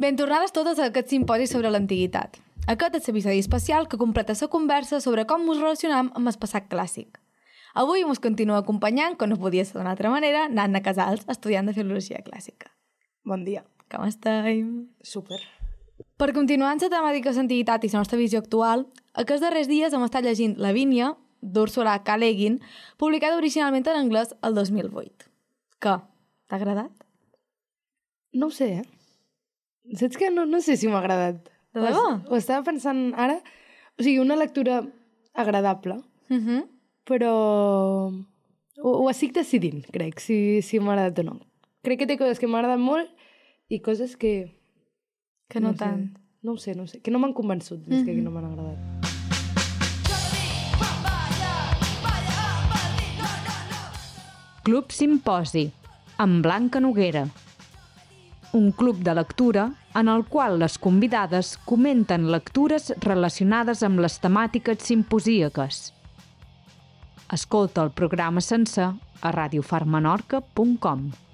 Ben tornades totes a aquest simposi sobre l'antiguitat. Aquest és l'episodi especial que completa la conversa sobre com ens relacionam amb el passat clàssic. Avui ens continua acompanyant, com no podia ser d'una altra manera, Nanna Casals, estudiant de Filologia Clàssica. Bon dia. Com estem? Súper. Per continuar amb la temàtica de l'antiguitat i la nostra visió actual, aquests darrers dies hem estat llegint Lavínia, d'Úrsula K. Le Guin, publicada originalment en anglès el 2008. Què? T'ha agradat? No ho sé, Saps que no sé si m'ha agradat. De debò? Ho estava pensant ara. O sigui, una lectura agradable, però ho estic decidint, crec, si m'ha agradat o no. Crec que té coses que m'ha agradat molt i coses que... Que no tant. No ho sé. Que no m'han convençut, més que no m'han agradat. Club Simposi, amb Blanca Noguera. Un club de lectura en el qual les convidades comenten lectures relacionades amb les temàtiques simposíaques. Escolta el programa sencer a radiofarmenorca.com.